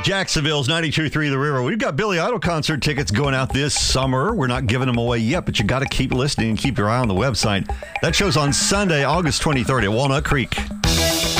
Jacksonville's 92.3 The River. We've got Billy Idol concert tickets going out this summer. We're not giving them away yet, but you got to keep listening and keep your eye on the website. That show's on Sunday, August 23rd at Walnut Creek.